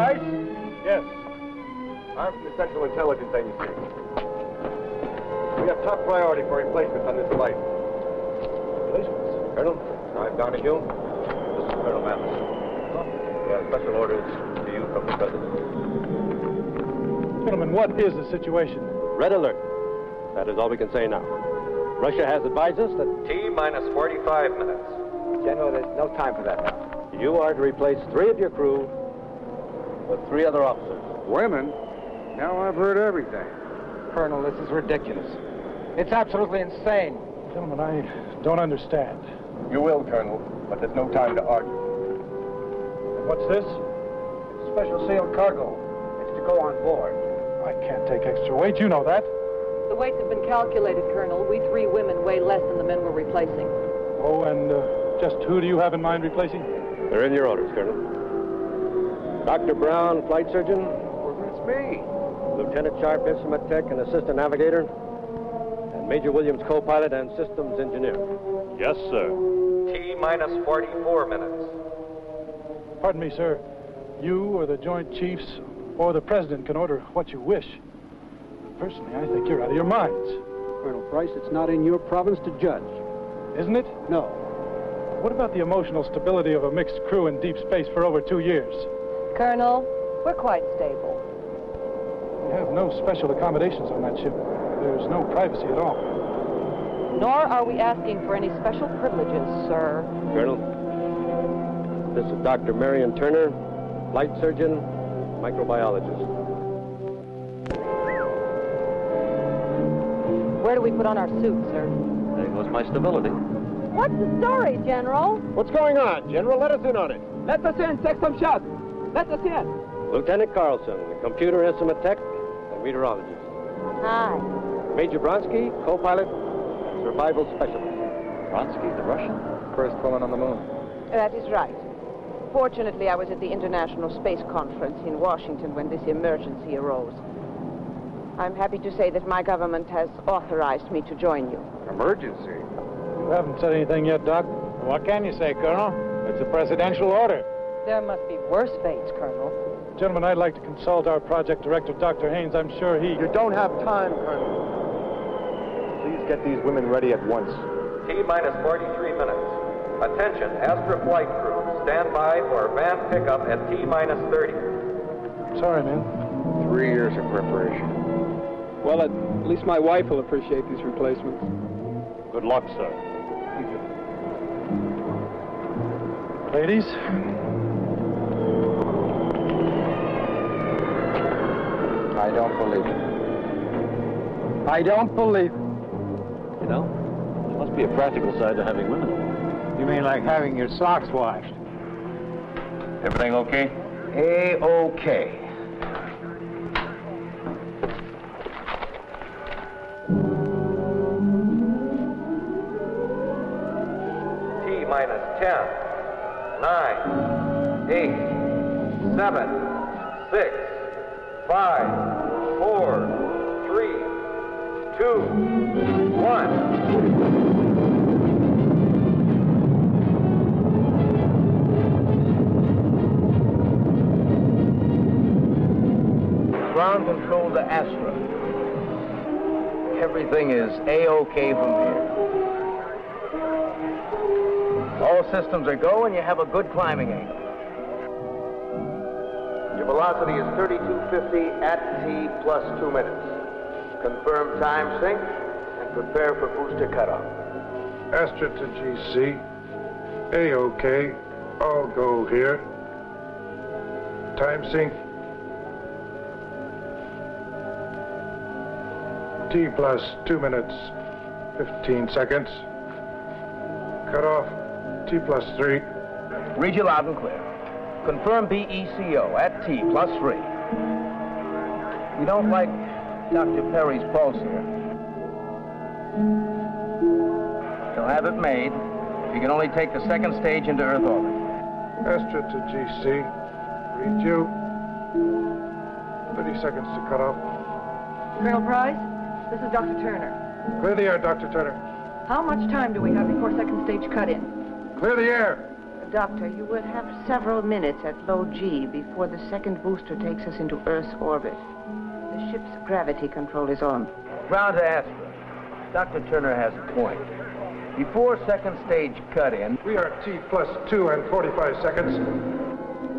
Price? Yes. I'm from the Central Intelligence Agency. We have top priority for replacements on this flight. Replacements? Colonel, I'm Donahue. This is Colonel Mathis. We have special orders to you from the President. Gentlemen, what is the situation? Red alert. That is all we can say now. Russia has advised us that T-minus 45 minutes. General, there's no time for that now. you are to replace 3 of your crew with 3 other officers. Women? Now I've heard everything. Colonel, this is ridiculous. It's absolutely insane. Gentlemen, I don't understand. You will, Colonel, but there's no time to argue. What's this? Special sealed cargo. It's to go on board. I can't take extra weight, you know that. The weights have been calculated, Colonel. We 3 women weigh less than the men we're replacing. Oh, and just who do you have in mind replacing? They're in your orders, Colonel. Dr. Brown, flight surgeon. Well, that's me. Lieutenant Sharp, instrument tech and assistant navigator. And Major Williams, co-pilot and systems engineer. Yes, sir. T-minus 44 minutes. Pardon me, sir. You or the Joint Chiefs or the President can order what you wish. Personally, I think you're out of your minds. Colonel Price, it's not in your province to judge. Isn't it? No. What about the emotional stability of a mixed crew in deep space for over 2 years? Colonel, we're quite stable. We have no special accommodations on that ship. There's no privacy at all. Nor are we asking for any special privileges, sir. Colonel, this is Dr. Marion Turner, flight surgeon, microbiologist. Where do we put on our suits, sir? There goes my stability. What's the story, General? What's going on, General? Let us in on it. Let us in, take some shots. Let us in. Lieutenant Carlson, computer instrument tech and meteorologist. Hi. Major Bronsky, co-pilot, survival specialist. Bronsky, the Russian? First woman on the moon. That is right. Fortunately, I was at the International Space Conference in Washington when this emergency arose. I'm happy to say that my government has authorized me to join you. Emergency? You haven't said anything yet, Doc. What can you say, Colonel? It's a presidential order. There must be worse fates, Colonel. Gentlemen, I'd like to consult our project director, Dr. Haynes. I'm sure he... You don't have time, Colonel. Please get these women ready at once. T-minus 43 minutes. Attention, Astra flight crew. Stand by for van pickup at T-minus 30. Sorry, man. 3 years of preparation. Well, at least my wife will appreciate these replacements. Good luck, sir. Ladies, I don't believe it. I don't believe it. You know, there must be a practical side to having women. You mean like having your socks washed? Everything okay? A-okay. T-minus 10, 9, 8, 7, 6, 5, 4, 3, 2, 1. Ground control to Astra. Everything is A-okay from here. All systems are go and you have a good climbing angle. Your velocity is 3250 at T plus 2 minutes. Confirm time sync and prepare for booster cutoff. Astra to GC. A-okay. All go here. Time sync. T plus 2 minutes, 15 seconds. Cut off. T plus 3. Read you loud and clear. Confirm BECO at T plus 3. We don't like Dr. Perry's pulse here. He'll have it made if he can only take the second stage into Earth orbit. Astra to GC. Read you. 30 seconds to cut off. Colonel Price, this is Dr. Turner. Clear the air, Dr. Turner. How much time do we have before second stage cut-in? Clear the air. Doctor, you will have several minutes at low G before the second booster takes us into Earth's orbit. The ship's gravity control is on. Round to Astra. Dr. Turner has a point. Before second stage cut-in... We are T plus 2 and 45 seconds.